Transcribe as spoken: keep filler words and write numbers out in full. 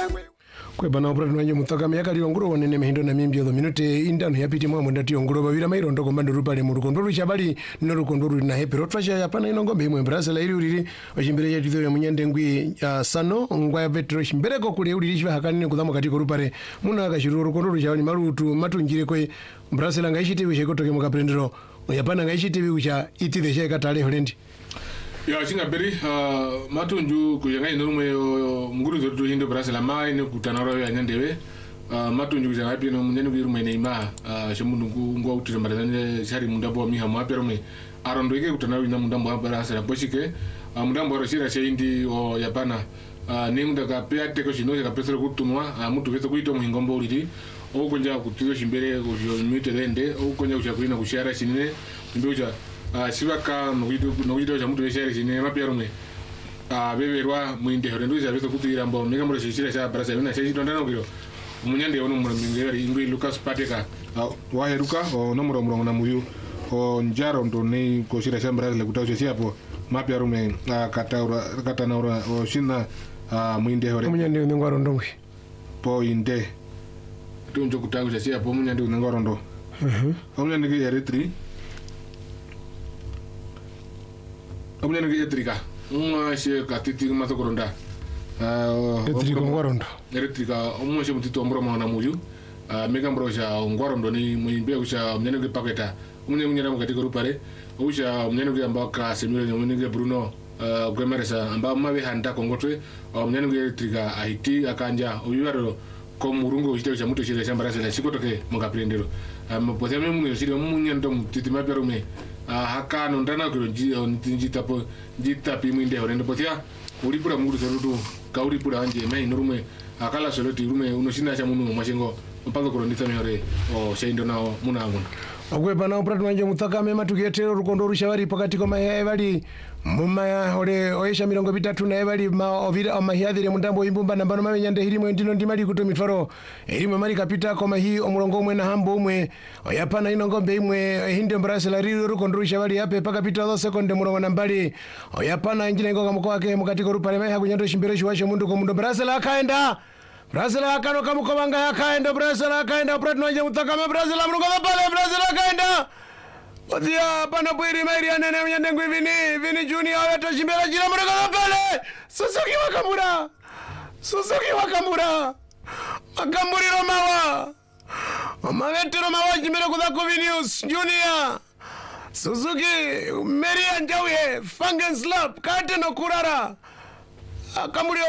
Kwe bana opera tunanje mutaka myaka lilonguro wanene mehindo na mimbi yodo minute indano yapiti mwa mwenda tionguro babira mairo ndoko mbando rupale mu rukondoro chabali no rukondoro na hepero twasha yapana inongombe imwe brasa la iri uriri ochimbere ya tizo ya munyande ngwi uh, sano ngwa ya vetro chimbere ko kule uriri chiva hakani kudamo katiko rupale muna akashuru rukondoro chabali marutu matunjire kwe brasa la ngaishiti wishe kotoke mukaprendero yapana ngaishiti wisha itide sheka tale holendi. Ya singa beri uh, matunju kujanga inorumwe mguru zoto hindo brasa la mai ne kutanaro ya nyandewe uh, matunju kujanga ipi no munyene kuirumwe ne ima uh, shemundu ngwa utira marazane shari mundabo mi hamu aperume arondo ike kutanaro ina mundambo brasa la boshike uh, mundambo roshira sheindi o yapana uh, ne mundaka pea teko shino ya pesero kutunwa uh, mutu veso kuito muhingombo uriti o konja kutizo shimbere kujo mite rende o konja kuchakuina kushara shinine mbiuja Uh, sibaka nogido nogido cha mutu weshere chine mapiarume ah beberwa muinde horendo za beto kutuira mbo mega mura shishira cha barasa bina chechi tondana ngiro umunyande ono mura mingeri ingri Lucas Pateka wa heruka o nomuro muro na muyu o njaro ndo nei ko shira cha barasa le kutawo chechi hapo mapiarume kataura katanaura o shina muinde hore umunyande ngoro ndongwe po inde tunjo kutawo chechi hapo umunyande ngoro ndo mhm umunyande ke eritri Omnyane ke etrika umwa she katiti mato koronda uh etrika ngwarondo etrika umwa she mutito mbro mwana muyu uh mega mbro sha ngwarondo ni muimbe usha omnyane ke paketa umnyane munyana mukati ko rupare usha omnyane ke ambaka semiro omnyane ke Bruno uh gwemeresa amba mabe handa kongotwe omnyane ke etrika haiti akanja uyaro ko murungo usha cha muto shira shamba rasa sikotoke mukaprendero um poteme munyo shira munyando mutitima perume haka no ndana ko njita po njita pi mwinde horende potia uri pura muguru sorudu kauri pura anje mai norume akala soloti rume unoshina cha munu mashengo mpaka ko ndita mihore o shaindo nao muna ngona ogwe bana opera tunanje mutaka mema tugetero rukondo rushabari pakati ko mahe bali mumaya hore oisha mirongo bitatu na bali ma ovira amahiadire mundambo imbumba nambano mamenyande hirimo ndino ndimali kuto mitfaro irimo mali kapita ko mahi omurongo umwe na hambo umwe oyapana inongombe imwe hinde brasa la riro rukondo rushabari yape pakapita do sekonde murongo nambali oyapana injine ngo kamko wake mukati ko rupare mai hakunyando shimbere shwashe mundu ko mundo brasa la kaenda Brazil akano kamukobanga yakaenda Brazil akaenda Brazil nje mutakame Brazil murugo pale Brazil akaenda Odia pana bwiri mairi anene mnyande ngwivini vini junior aweto shimbera jira murugo pale Suzuki Wakamura Suzuki Wakamura Akamburi Romawa Omaveti Romawa shimbera kudako Vinius junior Suzuki Meri Anjawe Fangen Slap Kate no Kurara Akamburi